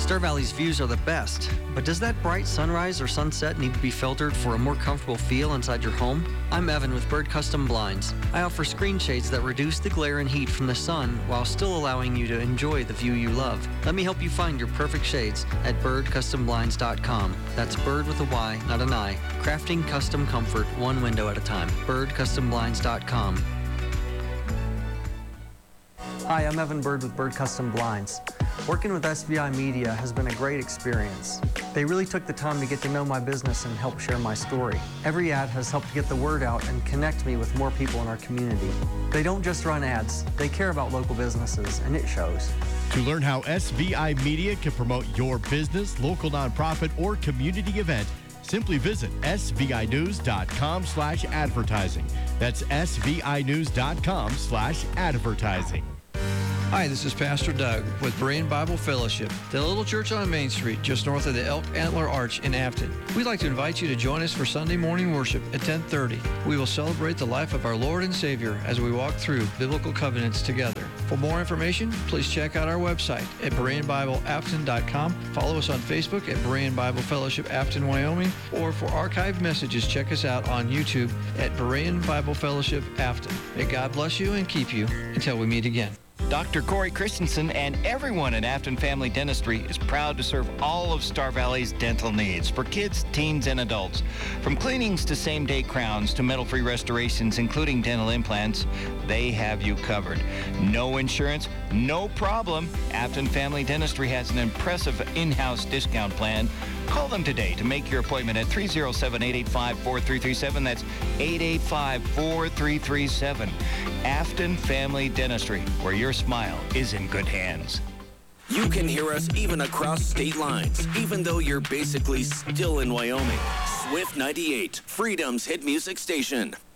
Star Valley's views are the best, but does that bright sunrise or sunset need to be filtered for a more comfortable feel inside your home? I'm Evan with Bird Custom Blinds. I offer screen shades that reduce the glare and heat from the sun while still allowing you to enjoy the view you love. Let me help you find your perfect shades at birdcustomblinds.com. That's bird with a Y, not an I. Crafting custom comfort one window at a time. birdcustomblinds.com. Hi, I'm Evan Bird with Bird Custom Blinds. Working with SVI Media has been a great experience. They really took the time to get to know my business and help share my story. Every ad has helped get the word out and connect me with more people in our community. They don't just run ads, they care about local businesses, and it shows. To learn how SVI Media can promote your business, local nonprofit, or community event, simply visit svinews.com/advertising. That's svinews.com/advertising. Hi, this is Pastor Doug with Berean Bible Fellowship, the little church on Main Street, just north of the Elk Antler Arch in Afton. We'd like to invite you to join us for Sunday morning worship at 10:30. We will celebrate the life of our Lord and Savior as we walk through biblical covenants together. For more information, please check out our website at BereanBibleAfton.com. Follow us on Facebook at Berean Bible Fellowship Afton, Wyoming, or for archived messages, check us out on YouTube at Berean Bible Fellowship Afton. May God bless you and keep you until we meet again. Dr. Corey Christensen and everyone at Afton Family Dentistry is proud to serve all of Star Valley's dental needs for kids, teens, and adults. From cleanings to same-day crowns to metal-free restorations, including dental implants, they have you covered. No insurance, no problem. Afton Family Dentistry has an impressive in-house discount plan. Call them today to make your appointment at 307-885-4337. That's 885-4337. Afton Family Dentistry, where your smile is in good hands. You can hear us even across state lines, even though you're basically still in Wyoming. Swift 98, Freedom's hit music station.